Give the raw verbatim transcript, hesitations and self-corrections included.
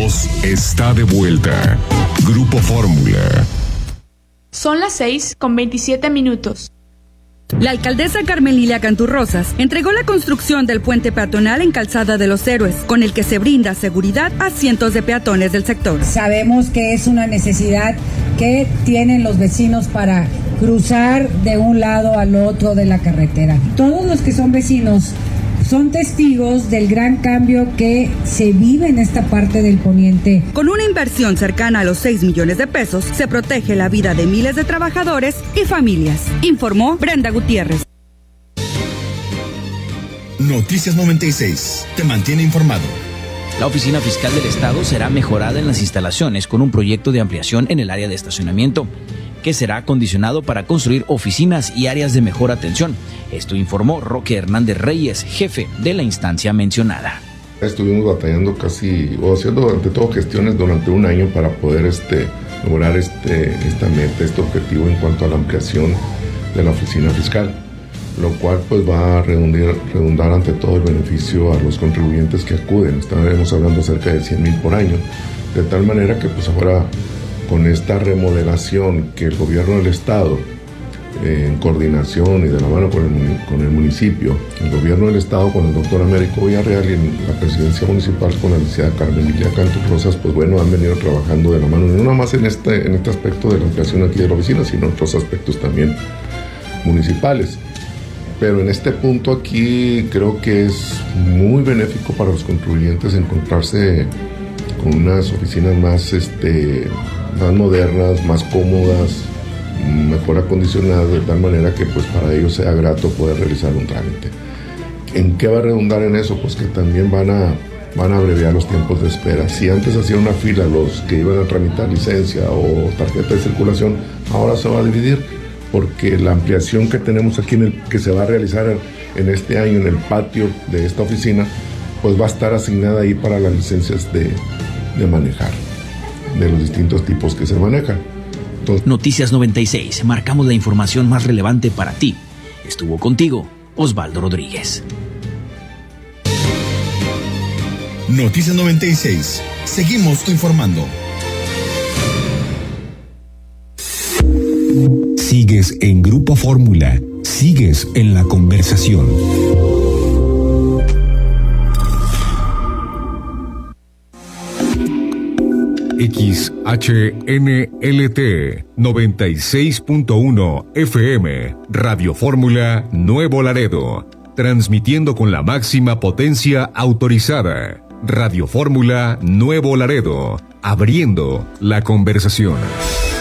Estados está de vuelta. Grupo Fórmula. Son las seis con veintisiete minutos. La alcaldesa Carmen Lilia Canturrosas entregó la construcción del puente peatonal en Calzada de los Héroes, con el que se brinda seguridad a cientos de peatones del sector. Sabemos que es una necesidad que tienen los vecinos para cruzar de un lado al otro de la carretera. Todos los que son vecinos son testigos del gran cambio que se vive en esta parte del poniente. Con una inversión cercana a los seis millones de pesos, se protege la vida de miles de trabajadores y familias, informó Brenda Gutiérrez. Noticias noventa y seis, te mantiene informado. La Oficina Fiscal del Estado será mejorada en las instalaciones con un proyecto de ampliación en el área de estacionamiento, que será acondicionado para construir oficinas y áreas de mejor atención. Esto informó Roque Hernández Reyes, jefe de la instancia mencionada. Estuvimos batallando casi, o haciendo ante todo gestiones durante un año para poder este, lograr este, esta meta, este objetivo en cuanto a la ampliación de la oficina fiscal, lo cual pues va a redundar, redundar ante todo el beneficio a los contribuyentes que acuden. Estaremos hablando cerca de cien mil por año, de tal manera que pues ahora con esta remodelación que el gobierno del estado, eh, en coordinación y de la mano con el, con el municipio, el gobierno del estado con el doctor Américo Villarreal y en la presidencia municipal con la licenciada Carmen Lilia Canturrosas, pues bueno, han venido trabajando de la mano, no nada más en este, en este aspecto de la ampliación aquí de la oficina, sino en otros aspectos también municipales. Pero en este punto aquí creo que es muy benéfico para los contribuyentes encontrarse con unas oficinas más, este, más modernas, más cómodas, mejor acondicionadas, de tal manera que pues para ellos sea grato poder realizar un trámite. ¿En qué va a redundar en eso? Pues que también van a, van a abreviar los tiempos de espera. Si antes hacían una fila los que iban a tramitar licencia o tarjeta de circulación, ahora se va a dividir, porque la ampliación que tenemos aquí, en el, que se va a realizar en este año en el patio de esta oficina, pues va a estar asignada ahí para las licencias de, de manejar, de los distintos tipos que se manejan. Entonces, Noticias noventa y seis, marcamos la información más relevante para ti. Estuvo contigo Osvaldo Rodríguez. Noticias noventa y seis, seguimos informando. Sigues en Grupo Fórmula, sigues en la conversación. X H N L T noventa y seis punto uno F M, Radio Fórmula Nuevo Laredo, transmitiendo con la máxima potencia autorizada. Radio Fórmula Nuevo Laredo, abriendo la conversación.